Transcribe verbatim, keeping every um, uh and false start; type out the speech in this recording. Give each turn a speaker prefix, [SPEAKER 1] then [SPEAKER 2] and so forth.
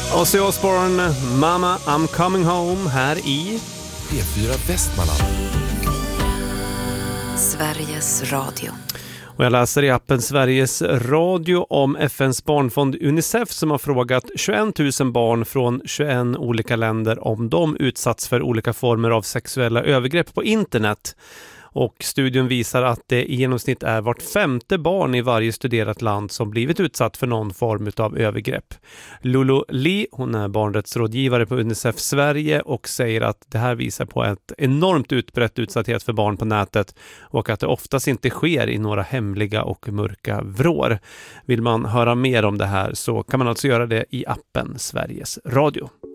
[SPEAKER 1] Ozzy Osbourne, Mama I'm coming home här i
[SPEAKER 2] P fyra Västmanland.
[SPEAKER 3] Sveriges Radio.
[SPEAKER 1] Och jag läser i appen Sveriges Radio om F N:s barnfond Unicef som har frågat tjugoett tusen barn från tjugoett olika länder om de utsatts för olika former av sexuella övergrepp på internet. Och studien visar att det i genomsnitt är vart femte barn i varje studerat land som blivit utsatt för någon form av övergrepp. Lulu Lee, hon är barnrättsrådgivare på Unicef Sverige och säger att det här visar på ett enormt utbrett utsatthet för barn på nätet och att det oftast inte sker i några hemliga och mörka vrår. Vill man höra mer om det här så kan man alltså göra det i appen Sveriges Radio.